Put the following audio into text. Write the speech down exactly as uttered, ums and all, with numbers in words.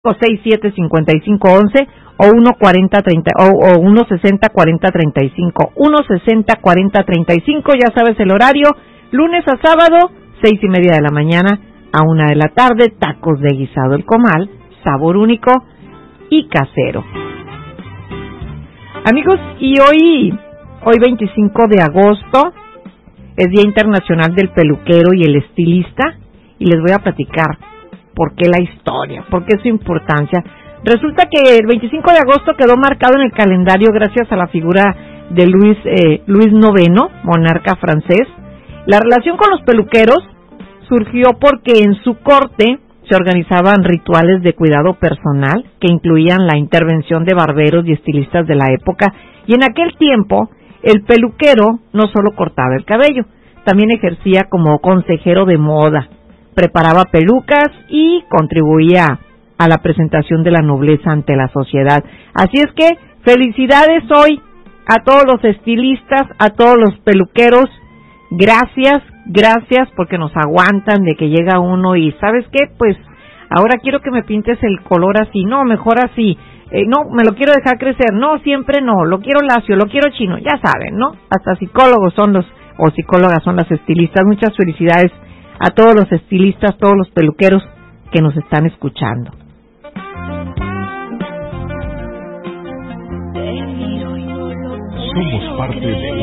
seis siete cinco cinco once o uno cuarenta treinta o, o uno sesenta cuarenta treinta y cinco uno sesenta cuarenta treinta y cinco. Ya sabes el horario, lunes a sábado, seis y media de la mañana a una de la tarde. Tacos de guisado El Comal, sabor único y casero. Amigos, y hoy hoy veinticinco de agosto es Día Internacional del Peluquero y el Estilista, y les voy a platicar por qué la historia, por qué su importancia. Resulta que el veinticinco de agosto quedó marcado en el calendario gracias a la figura de Luis eh, Luis noveno, monarca francés. La relación con los peluqueros surgió porque en su corte se organizaban rituales de cuidado personal que incluían la intervención de barberos y estilistas de la época, y en aquel tiempo el peluquero no solo cortaba el cabello, también ejercía como consejero de moda, preparaba pelucas y contribuía a la presentación de la nobleza ante la sociedad. Así es que felicidades hoy a todos los estilistas, a todos los peluqueros. Gracias, gracias porque nos aguantan de que llega uno y ¿sabes qué? Pues ahora quiero que me pintes el color así, no, mejor así, eh, no, me lo quiero dejar crecer, no, siempre no, lo quiero lacio, lo quiero chino, ya saben, ¿no? Hasta psicólogos son los, o psicólogas son las estilistas. Muchas felicidades a todos los estilistas, todos los peluqueros que nos están escuchando. Somos parte de